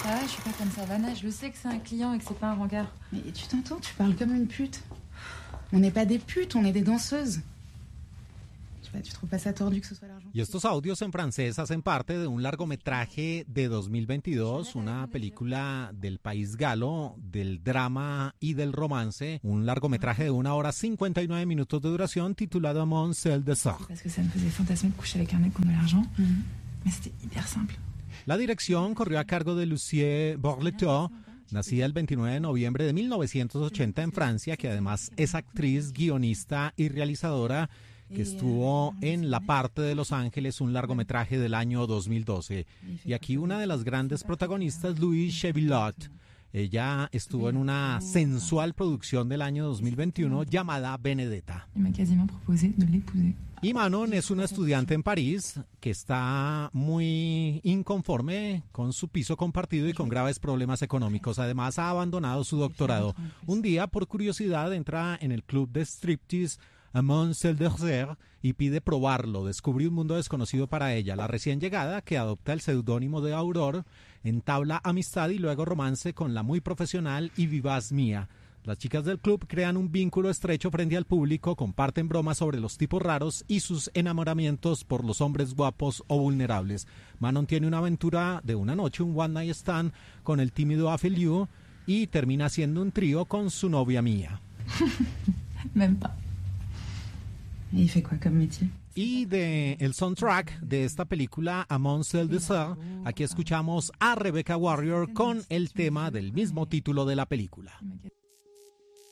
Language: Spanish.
Ça va, je suis pas comme Savannah. Je le sais que c'est un client et que c'est pas un rencard. Mais tu t'entends, tu parles comme une pute. On n'est pas des putes, on est des danseuses. ¿Tu trouves pas ça tordu que ce soit l'argent? Y estos audios en francés hacen parte de un largometraje de 2022, una película del país galo, del drama y del romance, un largometraje de 1 hora 59 minutos de duración titulado Amont Celle de Sort. Parce que ça me faisait fantasmer de coucher avec un mec qui a de l'argent. Mais c'était hyper simple. La dirección corrió a cargo de Lucie Borletot, nacida el 29 de noviembre de 1980 en Francia, que además es actriz, guionista y realizadora, que estuvo en La Parte de Los Ángeles, un largometraje del año 2012. Y aquí una de las grandes protagonistas, Louise Chevilot. Ella estuvo en una sensual producción del año 2021 llamada Benedetta. Il m'a quasiment proposé de l'épouser. Y Manon es una estudiante en París que está muy inconforme con su piso compartido y con graves problemas económicos. Además, ha abandonado su doctorado. Un día, por curiosidad, entra en el club de striptease Amont Celle de Sort y pide probarlo. Descubre un mundo desconocido para ella. La recién llegada, que adopta el seudónimo de Aurore, entabla amistad y luego romance con la muy profesional y vivaz Mia. Las chicas del club crean un vínculo estrecho frente al público, comparten bromas sobre los tipos raros y sus enamoramientos por los hombres guapos o vulnerables. Manon tiene una aventura de una noche, un one night stand con el tímido Afeliu y termina haciendo un trío con su novia Mia. Même pas. Il fait quoi comme métier? Y de el soundtrack de esta película Amont Celle de Sort, aquí escuchamos a Rebecca Warrior con el tema del mismo título de la película.